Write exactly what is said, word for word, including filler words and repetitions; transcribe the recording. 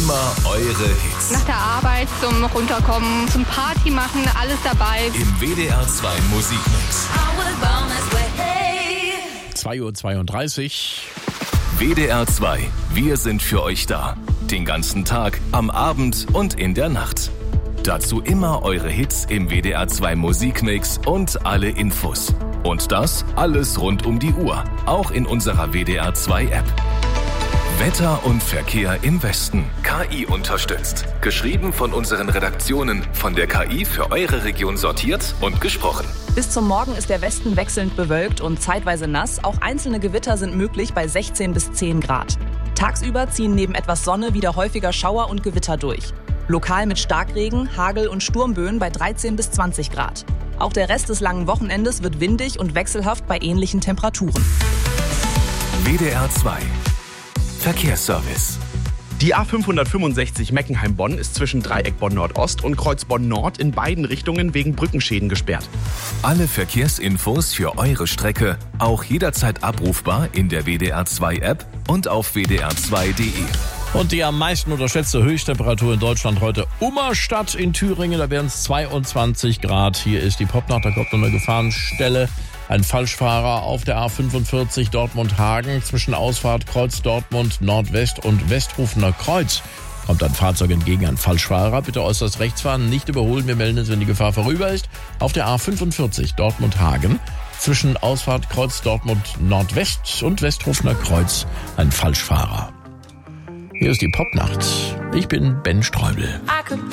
immer eure Hits. Nach der Arbeit zum Runterkommen, zum Party machen, alles dabei. Im W D R zwei Musikmix. zwei Uhr zweiunddreißig. W D R zwei, wir sind für euch da. Den ganzen Tag, am Abend und in der Nacht. Dazu immer eure Hits im W D R zwei Musikmix und alle Infos. Und das alles rund um die Uhr, auch in unserer W D R zwei App. Wetter und Verkehr im Westen. K I unterstützt. Geschrieben von unseren Redaktionen, von der K I für eure Region sortiert und gesprochen. Bis zum Morgen ist der Westen wechselnd bewölkt und zeitweise nass. Auch einzelne Gewitter sind möglich bei sechzehn bis zehn Grad. Tagsüber ziehen neben etwas Sonne wieder häufiger Schauer und Gewitter durch. Lokal mit Starkregen, Hagel und Sturmböen bei dreizehn bis zwanzig Grad. Auch der Rest des langen Wochenendes wird windig und wechselhaft bei ähnlichen Temperaturen. W D R zwei Verkehrsservice. Die A fünfhundertfünfundsechzig Meckenheim-Bonn ist zwischen Dreieck Bonn-Nord-Ost und Kreuz Bonn-Nord in beiden Richtungen wegen Brückenschäden gesperrt. Alle Verkehrsinfos für eure Strecke auch jederzeit abrufbar in der W D R zwei App und auf w d r zwei punkt d e. Und die am meisten unterschätzte Höchsttemperatur in Deutschland heute Ummerstadt in Thüringen. Da wären es zweiundzwanzig Grad. Hier ist die Popnacht, da kommt noch eine Gefahrenstelle. Ein Falschfahrer auf der A fünfundvierzig Dortmund-Hagen zwischen Ausfahrt Kreuz Dortmund Nordwest und Westhofener Kreuz. Kommt ein Fahrzeug entgegen, ein Falschfahrer. Bitte äußerst rechts fahren, nicht überholen. Wir melden es, wenn die Gefahr vorüber ist. Auf der A fünfundvierzig Dortmund-Hagen zwischen Ausfahrt Kreuz Dortmund Nordwest und Westhofener Kreuz ein Falschfahrer. Hier ist die Popnacht. Ich bin Ben Streubel.